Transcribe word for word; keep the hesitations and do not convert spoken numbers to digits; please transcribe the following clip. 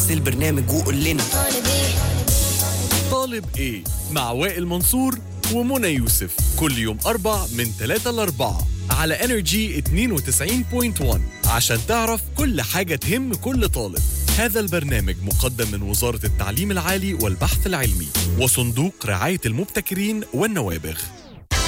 بس البرنامج وقول لنا طالب ايه؟ طالب ايه مع وائل منصور ومنى يوسف كل يوم أربع من ثلاثة لأربعة على انرجي اثنين وتسعين فاصلة واحد عشان تعرف كل حاجة تهم كل طالب. هذا البرنامج مقدم من وزارة التعليم العالي والبحث العلمي وصندوق رعاية المبتكرين والنوابغ.